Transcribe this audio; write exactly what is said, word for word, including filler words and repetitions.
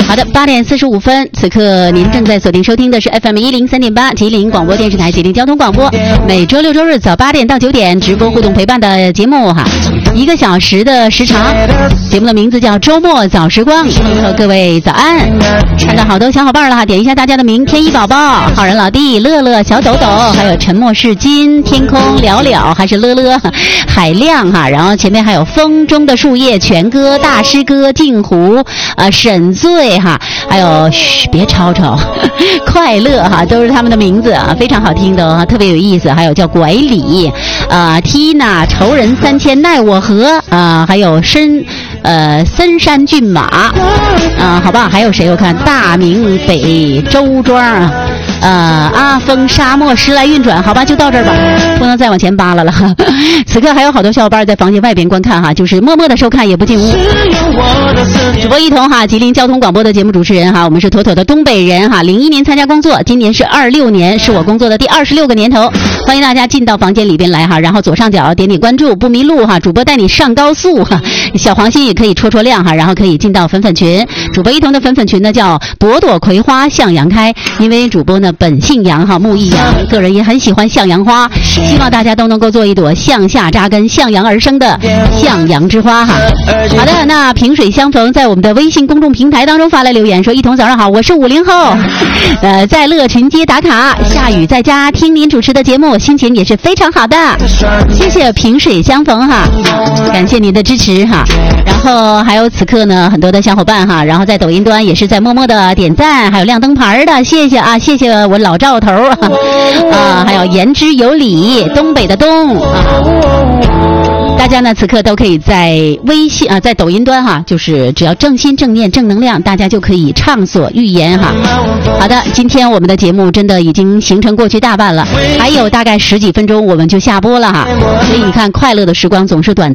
好的，八点四十五分，此刻您正在锁定收听的是 F M 一零三点八吉林广播电视台吉林交通广播，每周六周日早八点到九点直播互动陪伴的节目哈，一个小时的时长，节目的名字叫周末早时光，和各位早安。看到好多小伙伴了哈，点一下大家的名：天一宝宝、好人老弟、乐乐、小抖抖，还有沉默是金、天空了了，还是乐乐、海亮哈，然后前面还有风中的树叶、全哥、大师哥、镜湖、呃沈醉哈，还有嘘别吵吵，快乐哈，都是他们的名字啊，非常好听的啊，特别有意思。还有叫拐李，啊 Tina 仇人三千奈我何啊，还有深呃森山骏马啊，好吧，还有谁？我看大明北周庄啊。呃，阿峰沙漠时来运转，好吧，就到这儿吧，不能再往前扒拉了。此刻还有好多小伙伴在房间外边观看哈，就是默默的收看，也不进屋。主播一彤哈，吉林交通广播的节目主持人哈，我们是妥妥的东北人哈。零一年参加工作，今年是二六年，是我工作的第二十六个年头。欢迎大家进到房间里边来哈，然后左上角点点关注，不迷路哈。主播带你上高速哈，小黄心也可以戳戳亮哈，然后可以进到粉粉群。主播一彤的粉粉群呢叫朵朵葵花向阳开，因为主播呢本姓杨哈，木易杨，个人也很喜欢向阳花，希望大家都能够做一朵向下扎根、向阳而生的向阳之花哈。好的，那萍水相逢在我们的微信公众平台当中发来留言说：一彤早上好，我是五零后，呃，在乐群街打卡，下雨在家听您主持的节目，心情也是非常好的，谢谢萍水相逢哈，感谢您的支持哈。然后还有此刻呢，很多的小伙伴哈，然后在抖音端也是在默默的点赞，还有亮灯牌的，谢谢啊，谢谢我老赵头啊，还有言之有理，东北的东啊。大家呢此刻都可以在微信啊，在抖音端哈，就是只要正心正念正能量，大家就可以畅所欲言哈。好的，今天我们的节目真的已经形成过去大半了，还有大概十几分钟我们就下播了哈。所以你看，快乐的时光总是短暂。